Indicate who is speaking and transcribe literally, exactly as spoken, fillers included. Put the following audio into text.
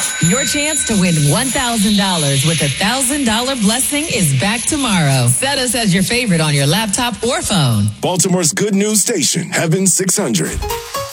Speaker 1: Your chance to win one thousand dollars with a one thousand dollars blessing is back tomorrow. Set us as your favorite on your laptop or phone.
Speaker 2: Baltimore's good news station, Heaven six hundred.